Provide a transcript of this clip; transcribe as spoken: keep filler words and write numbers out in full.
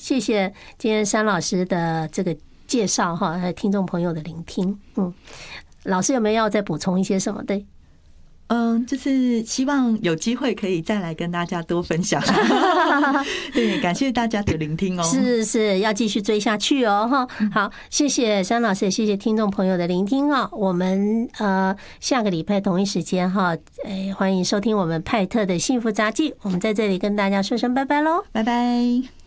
谢谢今天山老师的这个介绍哈，还有听众朋友的聆听。嗯，老师有没有要再补充一些什么的？ 嗯，就是希望有机会可以再来跟大家多分享。对，感谢大家的聆听哦。 是是，要继续追下去哦哈。好，谢谢山老师，也谢谢听众朋友的聆听啊。我们呃下个礼拜同一时间哈，哎，欢迎收听我们派特的幸福杂技。我们在这里跟大家说声拜拜喽， 拜拜。